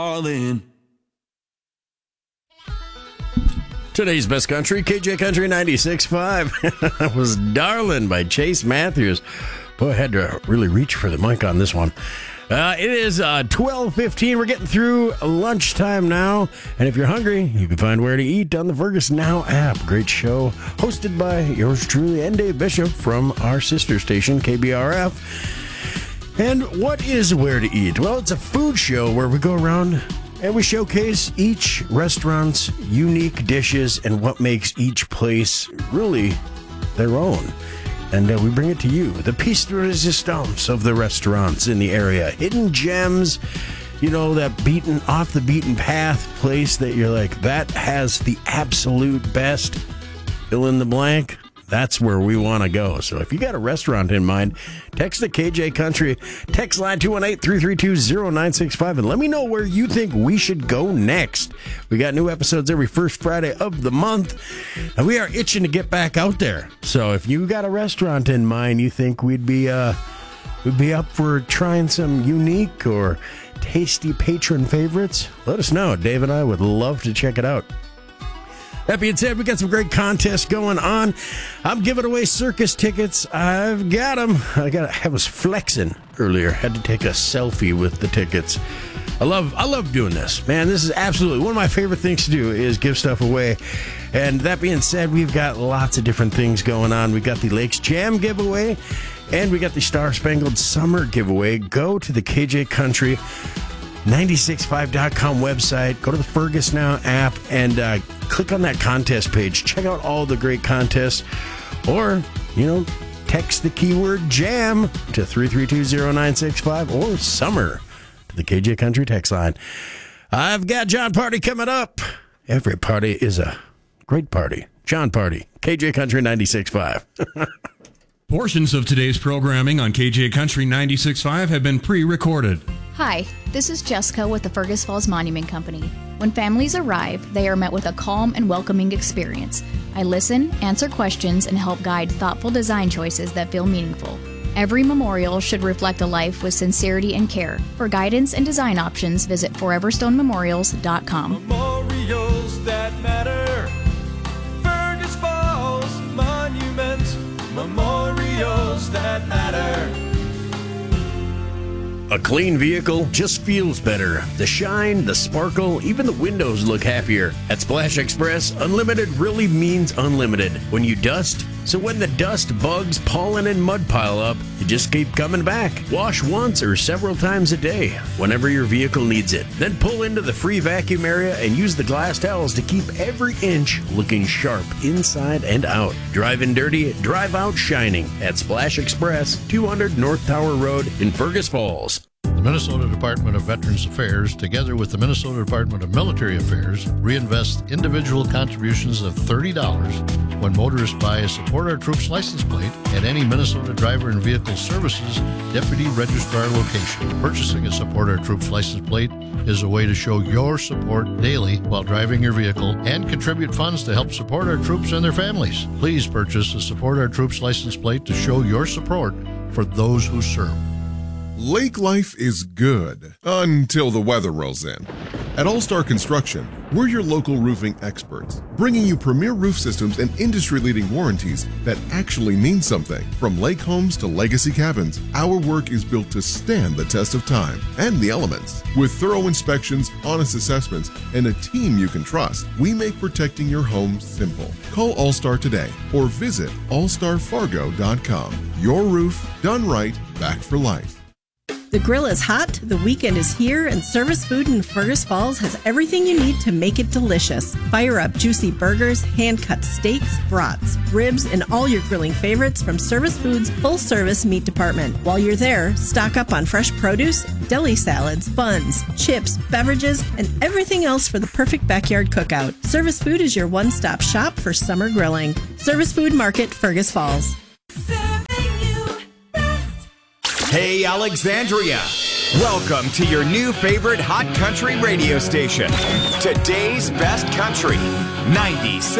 All in. Today's best country, KJ Country 96.5. That was Darlin' by Chase Matthews. Boy, I had to really reach for the mic on this one. It is 12:15. We're getting through lunchtime now. And if you're hungry, you can find where to eat on the Fergus Now app. Great show, hosted by yours truly and Dave Bishop from our sister station, KBRF. And what is Where to Eat? Well, it's a food show where we go around and we showcase each restaurant's unique dishes and what makes each place really their own. And we bring it to you, the piece de resistance of the restaurants in the area. Hidden gems, you know, that off the beaten path place that you're like, that has the absolute best, fill in the blank. That's where we want to go. So if you got a restaurant in mind, text the KJ Country. Text line 218-332-0965 and let me know where you think we should go next. We got new episodes every first Friday of the month, and we are itching to get back out there. So if you got a restaurant in mind you think we'd be up for trying some unique or tasty patron favorites, let us know. Dave and I would love to check it out. That being said, we got some great contests going on. I'm giving away circus tickets. I've got them. I was flexing earlier. Had to take a selfie with the tickets. I love doing this, man. This is absolutely one of my favorite things to do is give stuff away. And that being said, we've got lots of different things going on. We got the Lakes Jam giveaway, and we got the Star Spangled Summer giveaway. Go to the KJ Country 965.com website, go to the Fergus Now app, and click on that contest page. Check out all the great contests, or, text the keyword JAM to 3320965 or summer to the KJ Country text line. I've got John Party coming up. Every party is a great party. John Party, KJ Country 96.5. Portions of today's programming on KJ Country 96.5 have been pre-recorded. Hi, this is Jessica with the Fergus Falls Monument Company. When families arrive, they are met with a calm and welcoming experience. I listen, answer questions, and help guide thoughtful design choices that feel meaningful. Every memorial should reflect a life with sincerity and care. For guidance and design options, visit foreverstonememorials.com. Memorials that matter. Fergus Falls Monument. Memorials that matter. A clean vehicle just feels better. The shine, the sparkle, even the windows look happier. At Splash Express, unlimited really means unlimited. When you dust, so when the dust, bugs, pollen, and mud pile up, you just keep coming back. Wash once or several times a day, whenever your vehicle needs it. Then pull into the free vacuum area and use the glass towels to keep every inch looking sharp inside and out. Drive in dirty, drive out shining at Splash Express, 200 North Tower Road in Fergus Falls. The Minnesota Department of Veterans Affairs, together with the Minnesota Department of Military Affairs, reinvest individual contributions of $30 when motorists buy a Support Our Troops license plate at any Minnesota Driver and Vehicle Services Deputy Registrar location. Purchasing a Support Our Troops license plate is a way to show your support daily while driving your vehicle and contribute funds to help support our troops and their families. Please purchase a Support Our Troops license plate to show your support for those who serve. Lake life is good until the weather rolls in. At All Star Construction, we're your local roofing experts, bringing you premier roof systems and industry-leading warranties that actually mean something. From lake homes to legacy cabins, our work is built to stand the test of time and the elements. With thorough inspections, honest assessments, and a team you can trust, we make protecting your home simple. Call All Star today or visit allstarfargo.com. Your roof done right, back for life. The grill is hot, the weekend is here, and Service Food in Fergus Falls has everything you need to make it delicious. Fire up juicy burgers, hand-cut steaks, brats, ribs, and all your grilling favorites from Service Food's full-service meat department. While you're there, stock up on fresh produce, deli salads, buns, chips, beverages, and everything else for the perfect backyard cookout. Service Food is your one-stop shop for summer grilling. Service Food Market, Fergus Falls. Hey, Alexandria. Welcome to your new favorite hot country radio station. Today's best country, 96.